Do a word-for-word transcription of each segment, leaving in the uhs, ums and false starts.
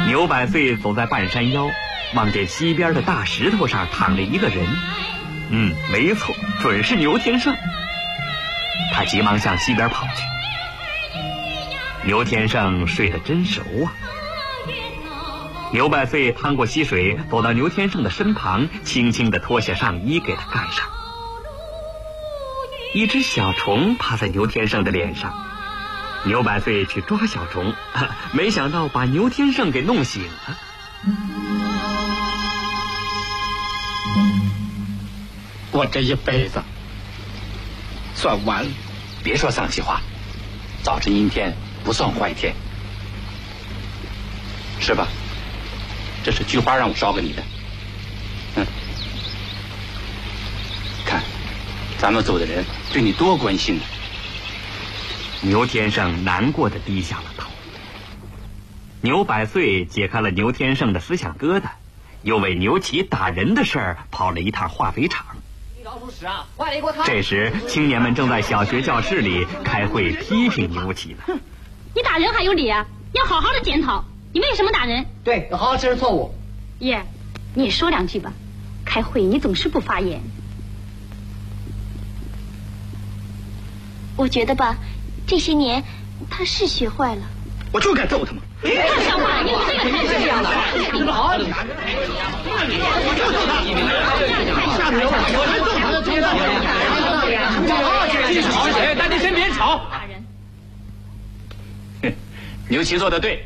牛百岁走在半山腰，望见西边的大石头上躺着一个人。嗯，没错，准是牛天胜。他急忙向西边跑去。牛天胜睡得真熟啊！牛百岁趟过溪水，走到牛天胜的身旁，轻轻地脱下上衣给他盖上。一只小虫趴在牛天胜的脸上，牛百岁去抓小虫，没想到把牛天胜给弄醒了。 我这一辈子算完了。 别说丧气话，早晨阴天不算坏天。吃吧，这是菊花让我捎给你的。嗯，看咱们走的人对你多关心呢。 牛天胜难过的低下了头。牛百岁解开了牛天胜的思想疙瘩，又为牛奇打人的事儿跑了一趟化肥厂。这时青年们正在小学教室里开会批评牛奇呢。 你打人还有理啊？要好好的检讨，你为什么打人？ 对，要好好承认错误。 耶，你也说两句吧。开会你总是不发言。 我觉得吧，这些年他是学坏了。 我就该揍他们。 太像话了，你这个太这样的。 好， 下面有我来揍他的同志。 哎，大家先别吵。 打人。 哼，牛奇做的对。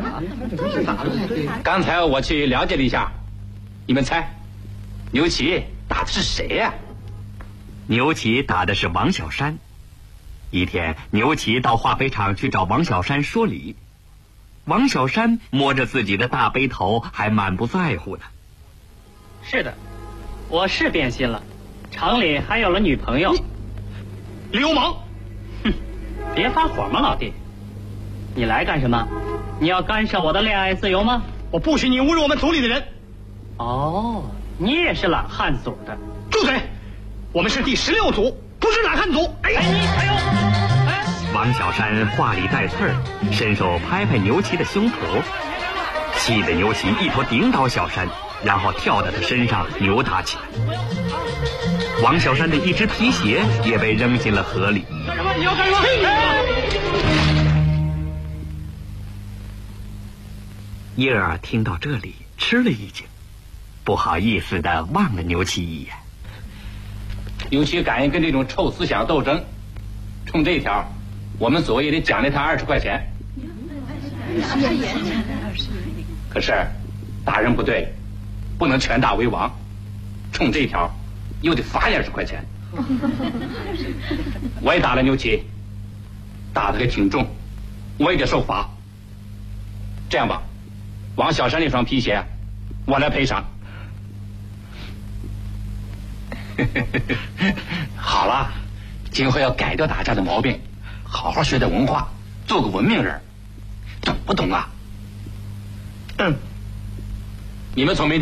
刚才我去了解了一下，你们猜，牛奇打的是谁呀？ 牛奇打的是王小山。一天，牛奇到化肥厂去找王小山说理。王小山摸着自己的大背头，还满不在乎呢。 是的，我是变心了，厂里还有了女朋友。 流氓！ 哼，别发火嘛，老弟。你来干什么？你要干涉我的恋爱自由吗？ 我不许你侮辱我们组里的人。 哦，你也是懒汉组的。 住嘴！我们是第十六组，不是懒汉组。哎呀， 你哎呦！哎， 王小山话里带刺儿，伸手拍拍牛奇的胸口，气得牛奇一头顶倒小山，然后跳到他身上扭打起来。王小山的一只皮鞋也被扔进了河里。 干什么？你要干什么？ 叶儿听到这里吃了一惊，不好意思地望了牛奇一眼。 牛奇敢于跟这种臭思想斗争，冲这一条，我们组也得奖励他二十块钱。可是打人不对，不能拳打为王，冲这一条又得罚二十块钱。我也打了牛奇，打得还挺重，我也得受罚。这样吧，王小山那双皮鞋我来赔偿。好了，今后要改掉打架的毛病，好好学点文化，做个文明人，懂不懂啊？ 嗯， 你们从明